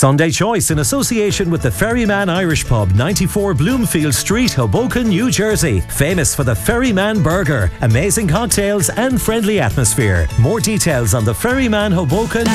Sunday Choice in association with the Ferryman Irish Pub, 94 Bloomfield Street, Hoboken, New Jersey. Famous for the Ferryman Burger, amazing cocktails and friendly atmosphere. More details on the Ferryman Hoboken